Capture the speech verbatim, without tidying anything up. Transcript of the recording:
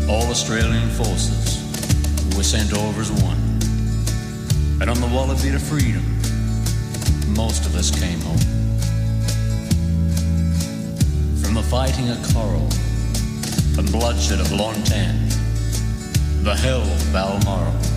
All Australian forces were sent over as one. And on the wallaby of freedom, most of us came home. From the fighting of Coral and bloodshed of Lontan, the hell of Balmoral,